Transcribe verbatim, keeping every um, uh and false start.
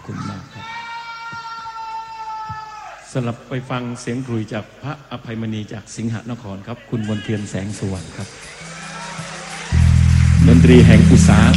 คุณมากครับสลับไปฟังเสียงกรุยจากพระอภัยมณีจากสิงหนครครับคุณมนเทียนแสงสว่างครับดนตรีแห่งอุตสาห